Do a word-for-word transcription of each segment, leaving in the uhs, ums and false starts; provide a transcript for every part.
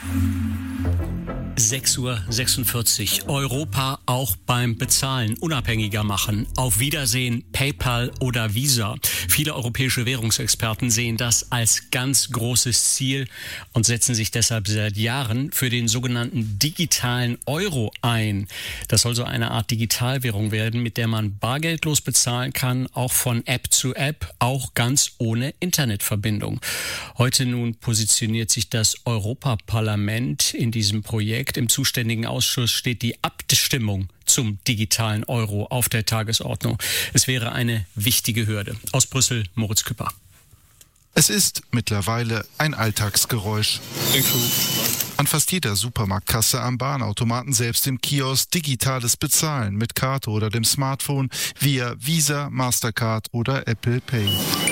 sechs Uhr sechsundvierzig. Europa auch beim Bezahlen unabhängiger machen. Auf Wiedersehen, PayPal oder Visa. Viele europäische Währungsexperten sehen das als ganz großes Ziel und setzen sich deshalb seit Jahren für den sogenannten digitalen Euro ein. Das soll so eine Art Digitalwährung werden, mit der man bargeldlos bezahlen kann, auch von App zu App, auch ganz ohne Internetverbindung. Heute nun positioniert sich das Europaparlament in diesem Projekt. Im zuständigen Ausschuss steht die Abstimmung zum digitalen Euro auf der Tagesordnung. Es wäre eine wichtige Hürde. Aus Brüssel, Moritz Küpper. Es ist mittlerweile ein Alltagsgeräusch. An fast jeder Supermarktkasse, am Bahnautomaten, selbst im Kiosk, digitales Bezahlen mit Karte oder dem Smartphone via Visa, Mastercard oder Apple Pay.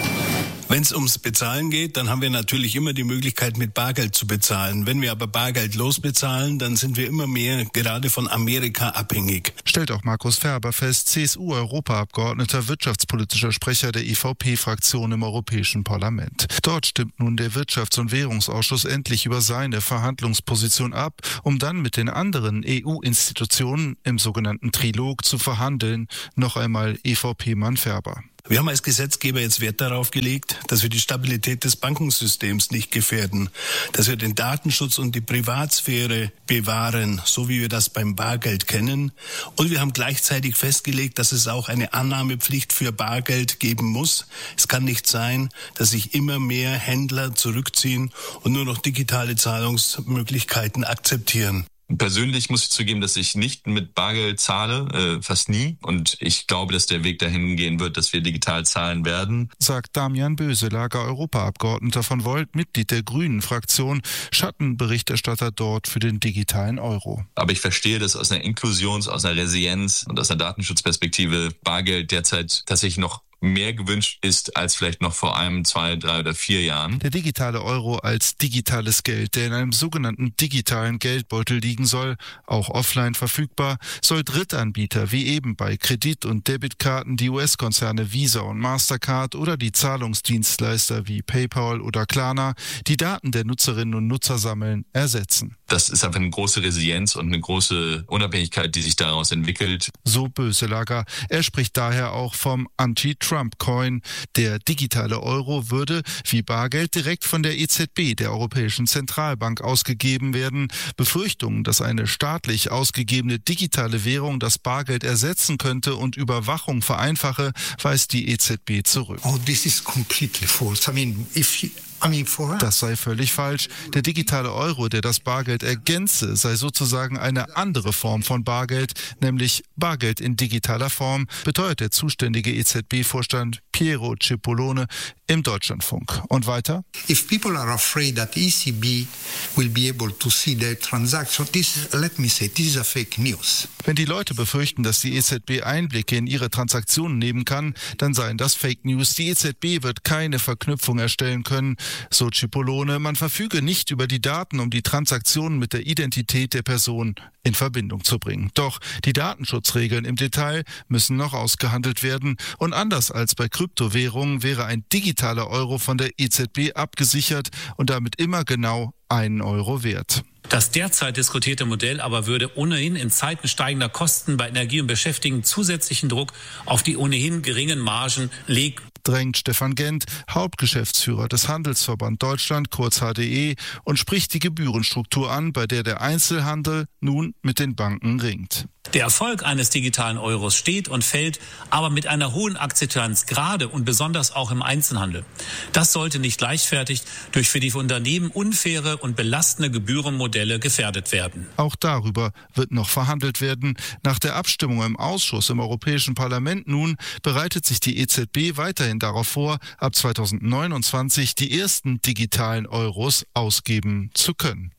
Wenn es ums Bezahlen geht, dann haben wir natürlich immer die Möglichkeit, mit Bargeld zu bezahlen. Wenn wir aber bargeldlos bezahlen, dann sind wir immer mehr gerade von Amerika abhängig. Stellt auch Markus Ferber fest, C S U-Europaabgeordneter, wirtschaftspolitischer Sprecher der E V P-Fraktion im Europäischen Parlament. Dort stimmt nun der Wirtschafts- und Währungsausschuss endlich über seine Verhandlungsposition ab, um dann mit den anderen E U-Institutionen im sogenannten Trilog zu verhandeln. Noch einmal E V P-Mann Ferber. Wir haben als Gesetzgeber jetzt Wert darauf gelegt, dass wir die Stabilität des Bankensystems nicht gefährden, dass wir den Datenschutz und die Privatsphäre bewahren, so wie wir das beim Bargeld kennen. Und wir haben gleichzeitig festgelegt, dass es auch eine Annahmepflicht für Bargeld geben muss. Es kann nicht sein, dass sich immer mehr Händler zurückziehen und nur noch digitale Zahlungsmöglichkeiten akzeptieren. Persönlich muss ich zugeben, dass ich nicht mit Bargeld zahle, äh, fast nie. Und ich glaube, dass der Weg dahin gehen wird, dass wir digital zahlen werden. Sagt Damian Böselager, Europaabgeordneter von Volt, Mitglied der Grünen-Fraktion, Schattenberichterstatter dort für den digitalen Euro. Aber ich verstehe, dass aus einer Inklusions-, aus einer Resilienz und aus einer Datenschutzperspektive Bargeld derzeit tatsächlich noch mehr gewünscht ist als vielleicht noch vor einem, zwei, drei oder vier Jahren. Der digitale Euro als digitales Geld, der in einem sogenannten digitalen Geldbeutel liegen soll, auch offline verfügbar, soll Drittanbieter wie eben bei Kredit- und Debitkarten die U S-Konzerne Visa und Mastercard oder die Zahlungsdienstleister wie PayPal oder Klarna, die Daten der Nutzerinnen und Nutzer sammeln, ersetzen. Das ist einfach eine große Resilienz und eine große Unabhängigkeit, die sich daraus entwickelt. So Böselager. Er spricht daher auch vom Anti-Trump-Coin. Der digitale Euro würde wie Bargeld direkt von der E Z B, der Europäischen Zentralbank, ausgegeben werden. Befürchtungen, dass eine staatlich ausgegebene digitale Währung das Bargeld ersetzen könnte und Überwachung vereinfache, weist die E Z B zurück. Oh, this is completely false. I mean, if you Das sei völlig falsch. Der digitale Euro, der das Bargeld ergänze, sei sozusagen eine andere Form von Bargeld, nämlich Bargeld in digitaler Form, beteuert der zuständige E Z B-Vorstand Piero Cipollone im Deutschlandfunk. Und weiter? If people are afraid that E C B will be able to see their transaction, this, let me say, this is a fake news. Wenn die Leute befürchten, dass die E Z B Einblicke in ihre Transaktionen nehmen kann, dann seien das Fake News. Die E Z B wird keine Verknüpfung erstellen können, so Cipollone. Man verfüge nicht über die Daten, um die Transaktionen mit der Identität der Person in Verbindung zu bringen. Doch die Datenschutzregeln im Detail müssen noch ausgehandelt werden. Und anders als bei Kryptowährungen wäre ein digitaler Euro von der E Z B abgesichert und damit immer genau einen Euro wert. Das derzeit diskutierte Modell aber würde ohnehin in Zeiten steigender Kosten bei Energie und Beschäftigung zusätzlichen Druck auf die ohnehin geringen Margen legen. Drängt Stefan Gent, Hauptgeschäftsführer des Handelsverband Deutschland, kurz H D E, und spricht die Gebührenstruktur an, bei der der Einzelhandel nun mit den Banken ringt. Der Erfolg eines digitalen Euros steht und fällt aber mit einer hohen Akzeptanz, gerade und besonders auch im Einzelhandel. Das sollte nicht leichtfertig durch für die Unternehmen unfaire und belastende Gebührenmodelle gefährdet werden. Auch darüber wird noch verhandelt werden. Nach der Abstimmung im Ausschuss im Europäischen Parlament nun bereitet sich die E Z B weiterhin darauf vor, ab zweitausendneunundzwanzig die ersten digitalen Euros ausgeben zu können.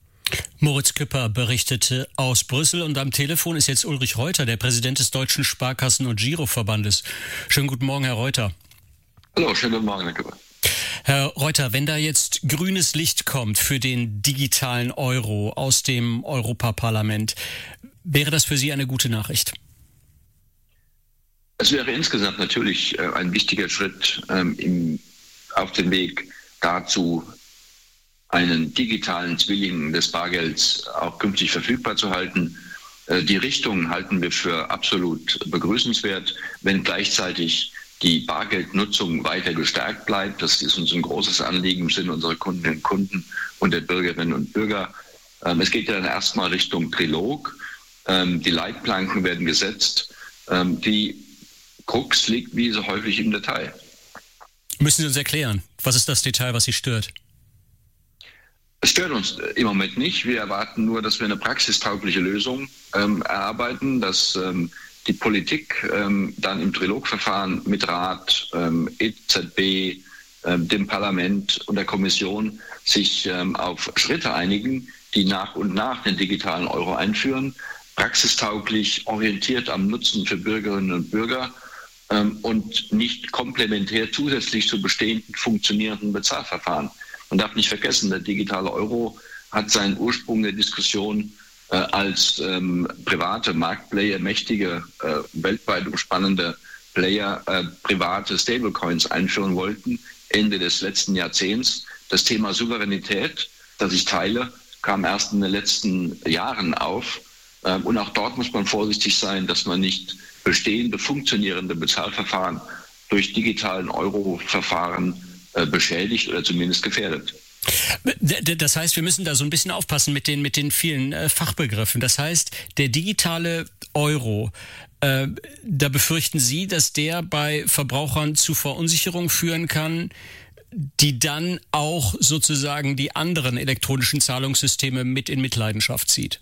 Moritz Küpper berichtete aus Brüssel und am Telefon ist jetzt Ulrich Reuter, der Präsident des Deutschen Sparkassen- und Giroverbandes. Schönen guten Morgen, Herr Reuter. Hallo, schönen guten Morgen, Herr Küpper. Herr Reuter, wenn da jetzt grünes Licht kommt für den digitalen Euro aus dem Europaparlament, wäre das für Sie eine gute Nachricht? Es wäre insgesamt natürlich äh, ein wichtiger Schritt ähm, im, auf dem Weg dazu, einen digitalen Zwilling des Bargelds auch künftig verfügbar zu halten. Die Richtung halten wir für absolut begrüßenswert, wenn gleichzeitig die Bargeldnutzung weiter gestärkt bleibt. Das ist uns ein großes Anliegen im Sinne unserer Kundinnen und Kunden und der Bürgerinnen und Bürger. Es geht ja dann erstmal Richtung Trilog. Die Leitplanken werden gesetzt. Die Krux liegt wie so häufig im Detail. Müssen Sie uns erklären, was ist das Detail, was Sie stört? Es stört uns im Moment nicht. Wir erwarten nur, dass wir eine praxistaugliche Lösung ähm, erarbeiten, dass ähm, die Politik ähm, dann im Trilogverfahren mit Rat, ähm, E Z B, ähm, dem Parlament und der Kommission sich ähm, auf Schritte einigen, die nach und nach den digitalen Euro einführen, praxistauglich, orientiert am Nutzen für Bürgerinnen und Bürger ähm, und nicht komplementär zusätzlich zu bestehenden funktionierenden Bezahlverfahren. Man darf nicht vergessen, der digitale Euro hat seinen Ursprung in der Diskussion äh, als ähm, private Marktplayer, mächtige, äh, weltweit umspannende Player, äh, private Stablecoins einführen wollten, Ende des letzten Jahrzehnts. Das Thema Souveränität, das ich teile, kam erst in den letzten Jahren auf. Äh, und auch dort muss man vorsichtig sein, dass man nicht bestehende, funktionierende Bezahlverfahren durch digitalen Euro-Verfahren beschädigt oder zumindest gefährdet. Das heißt, wir müssen da so ein bisschen aufpassen mit den, mit den vielen äh, Fachbegriffen. Das heißt, der digitale Euro, äh, da befürchten Sie, dass der bei Verbrauchern zu Verunsicherung führen kann, die dann auch sozusagen die anderen elektronischen Zahlungssysteme mit in Mitleidenschaft zieht?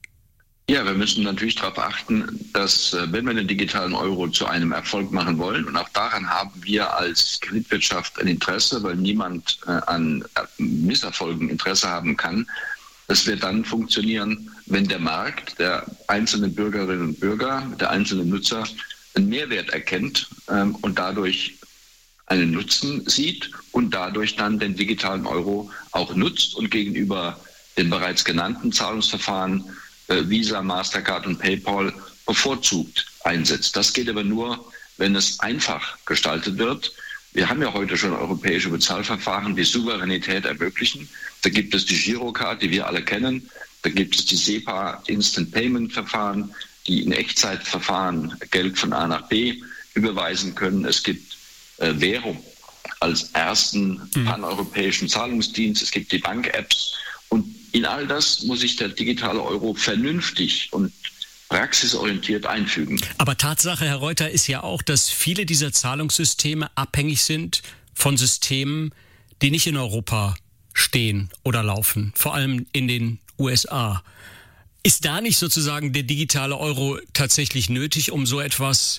Ja, wir müssen natürlich darauf achten, dass, wenn wir den digitalen Euro zu einem Erfolg machen wollen, und auch daran haben wir als Kreditwirtschaft ein Interesse, weil niemand äh, an Misserfolgen Interesse haben kann, dass wir dann funktionieren, wenn der Markt der einzelnen Bürgerinnen und Bürger, der einzelnen Nutzer einen Mehrwert erkennt ähm, und dadurch einen Nutzen sieht und dadurch dann den digitalen Euro auch nutzt und gegenüber den bereits genannten Zahlungsverfahren Visa, Mastercard und PayPal bevorzugt einsetzt. Das geht aber nur, wenn es einfach gestaltet wird. Wir haben ja heute schon europäische Bezahlverfahren, die Souveränität ermöglichen. Da gibt es die Girocard, die wir alle kennen. Da gibt es die SEPA Instant Payment Verfahren, die in Echtzeitverfahren Geld von A nach B überweisen können. Es gibt äh, Währung als ersten mhm. paneuropäischen Zahlungsdienst. Es gibt die Bank-Apps. Und in all das muss sich der digitale Euro vernünftig und praxisorientiert einfügen. Aber Tatsache, Herr Reuter, ist ja auch, dass viele dieser Zahlungssysteme abhängig sind von Systemen, die nicht in Europa stehen oder laufen, vor allem in den U S A. Ist da nicht sozusagen der digitale Euro tatsächlich nötig, um so etwas,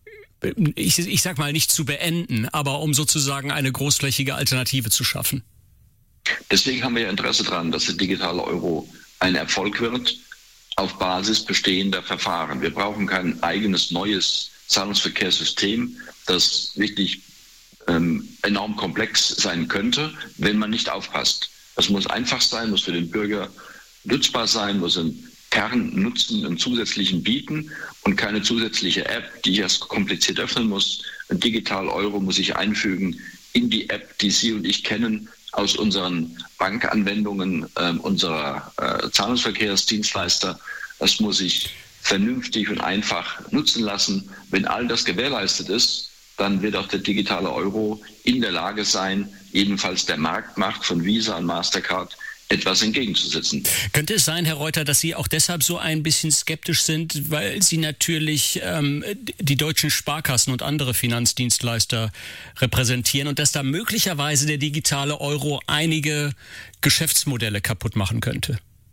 ich, ich sag mal, nicht zu beenden, aber um sozusagen eine großflächige Alternative zu schaffen? Deswegen haben wir ja Interesse daran, dass der digitale Euro ein Erfolg wird auf Basis bestehender Verfahren. Wir brauchen kein eigenes neues Zahlungsverkehrssystem, das wirklich ähm, enorm komplex sein könnte, wenn man nicht aufpasst. Das muss einfach sein, muss für den Bürger nutzbar sein, muss einen Kernnutzen, einen zusätzlichen bieten und keine zusätzliche App, die ich erst kompliziert öffnen muss. Ein digitaler Euro muss ich einfügen in die App, die Sie und ich kennen, aus unseren Bankanwendungen äh, unserer äh, Zahlungsverkehrsdienstleister. Das muss ich vernünftig und einfach nutzen lassen. Wenn all das gewährleistet ist, dann wird auch der digitale Euro in der Lage sein, ebenfalls der Marktmacht von Visa und Mastercard etwas entgegenzusetzen. Könnte es sein, Herr Reuter, dass Sie auch deshalb so ein bisschen skeptisch sind, weil Sie natürlich ähm, die deutschen Sparkassen und andere Finanzdienstleister repräsentieren und dass da möglicherweise der digitale Euro einige Geschäftsmodelle kaputt machen könnte?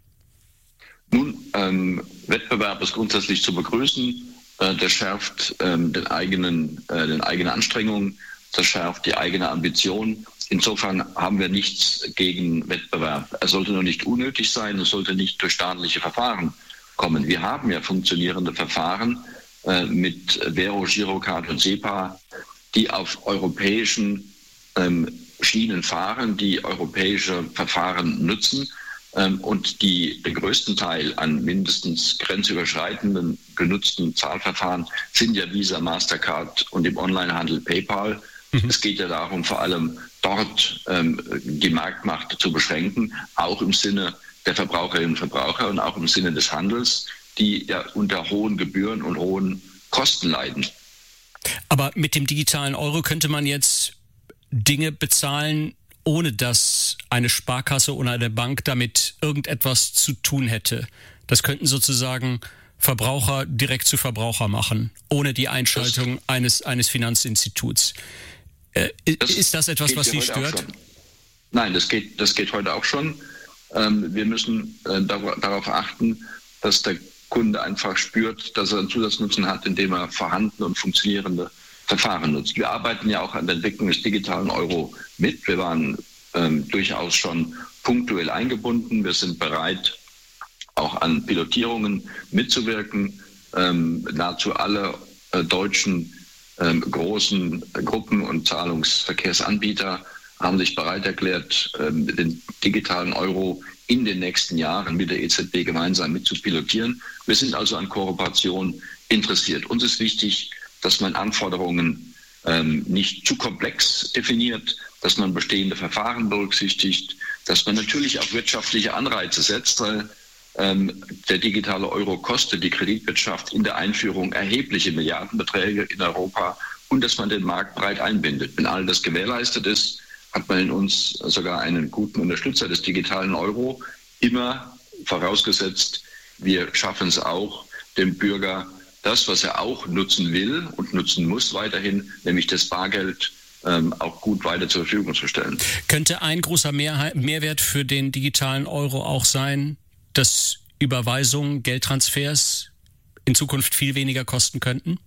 Nun, ähm, Wettbewerb ist grundsätzlich zu begrüßen. Äh, der schärft ähm, den eigenen, äh, den eigenen Anstrengungen, das schärft die eigene Ambition. Insofern haben wir nichts gegen Wettbewerb. Er sollte nur nicht unnötig sein, es sollte nicht durch staatliche Verfahren kommen. Wir haben ja funktionierende Verfahren äh, mit Vero, Girocard und SEPA, die auf europäischen ähm, Schienen fahren, die europäische Verfahren nutzen ähm, und die den größten Teil an mindestens grenzüberschreitenden genutzten Zahlverfahren sind ja Visa, Mastercard und im Onlinehandel PayPal. Mhm. Es geht ja darum, vor allem dort ähm, die Marktmacht zu beschränken, auch im Sinne der Verbraucherinnen und Verbraucher und auch im Sinne des Handels, die ja unter hohen Gebühren und hohen Kosten leiden. Aber mit dem digitalen Euro könnte man jetzt Dinge bezahlen, ohne dass eine Sparkasse oder eine Bank damit irgendetwas zu tun hätte. Das könnten sozusagen Verbraucher direkt zu Verbraucher machen, ohne die Einschaltung das, eines, eines Finanzinstituts. Äh, das ist das etwas, was Sie stört? Nein, das geht, das geht heute auch schon. Ähm, wir müssen äh, dar- darauf achten, dass der Kunde einfach spürt, dass er einen Zusatznutzen hat, indem er vorhandene und funktionierende Verfahren nutzt. Wir arbeiten ja auch an der Entwicklung des digitalen Euro mit. Wir waren ähm, durchaus schon punktuell eingebunden. Wir sind bereit, auch an Pilotierungen mitzuwirken. Ähm, nahezu alle äh, deutschen ähm, großen Gruppen und Zahlungsverkehrsanbieter haben sich bereit erklärt, ähm, den digitalen Euro in den nächsten Jahren mit der E Z B gemeinsam mitzupilotieren. Wir sind also an Kooperation interessiert. Uns ist wichtig, dass man Anforderungen ähm, nicht zu komplex definiert, dass man bestehende Verfahren berücksichtigt, dass man natürlich auch wirtschaftliche Anreize setzt, weil ähm, der digitale Euro kostet die Kreditwirtschaft in der Einführung erhebliche Milliardenbeträge in Europa und dass man den Markt breit einbindet. Wenn all das gewährleistet ist, hat man in uns sogar einen guten Unterstützer des digitalen Euro, immer vorausgesetzt, wir schaffen es auch, dem Bürger das, was er auch nutzen will und nutzen muss weiterhin, nämlich das Bargeld, ähm, auch gut weiter zur Verfügung zu stellen. Könnte ein großer Mehr- Mehrwert für den digitalen Euro auch sein, dass Überweisungen, Geldtransfers in Zukunft viel weniger kosten könnten?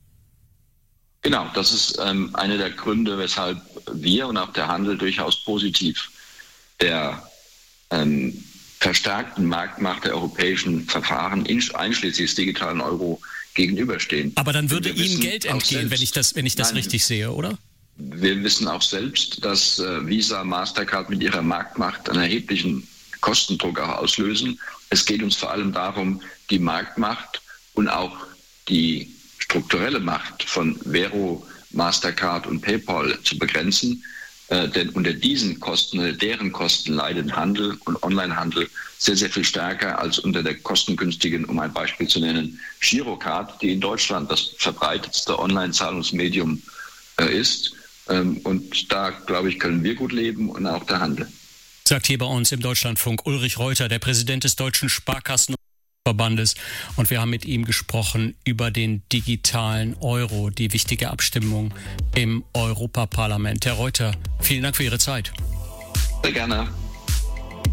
Genau, das ist ähm, einer der Gründe, weshalb wir und auch der Handel durchaus positiv der ähm, verstärkten Marktmacht der europäischen Verfahren, einschließlich des digitalen Euro, gegenüberstehen. Aber dann würde Ihnen Geld entgehen, selbst, wenn ich das, wenn ich das nein, richtig sehe, oder? Wir wissen auch selbst, dass äh, Visa, Mastercard mit ihrer Marktmacht einen erheblichen Kostendruck auch auslösen. Es geht uns vor allem darum, die Marktmacht und auch die strukturelle Macht von Vero, Mastercard und PayPal zu begrenzen. Äh, denn unter diesen Kosten, unter deren Kosten leiden Handel und Onlinehandel sehr, sehr viel stärker als unter der kostengünstigen, um ein Beispiel zu nennen, Girocard, die in Deutschland das verbreitetste Online-Zahlungsmedium äh, ist. Ähm, und da, glaube ich, können wir gut leben und auch der Handel. Sagt hier bei uns im Deutschlandfunk Ulrich Reuter, der Präsident des Deutschen Sparkassenverbandes. Und wir haben mit ihm gesprochen über den digitalen Euro, die wichtige Abstimmung im Europaparlament. Herr Reuter, vielen Dank für Ihre Zeit. Sehr gerne.